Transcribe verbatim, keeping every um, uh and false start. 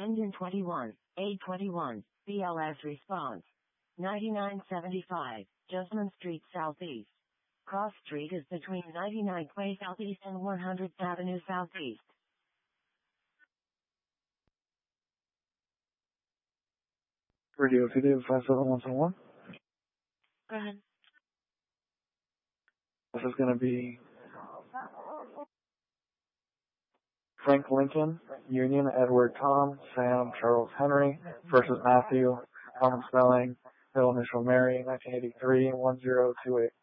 Engine twenty-one, A twenty-one, B L S response. ninety-nine seventy-five, Jessamine Street Southeast. Cross Street is between ninety-ninth Way Southeast and one hundredth Avenue Southeast. Radio P D five seven one seven one. Go ahead. This is going to be Frank Lincoln, Union, Edward Tom, Sam, Charles Henry, versus Matthew, common spelling, middle initial Mary, nineteen eighty-three, one zero two eight.